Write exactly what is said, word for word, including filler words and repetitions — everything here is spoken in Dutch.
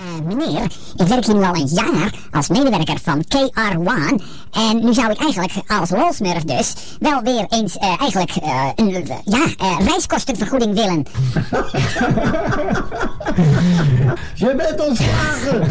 Uh, meneer, ik werk hier nu al een jaar als medewerker van K R één. En nu zou ik eigenlijk als lolsmurf dus wel weer eens uh, eigenlijk uh, een uh, ja, uh, reiskostenvergoeding willen. Je bent ontslagen!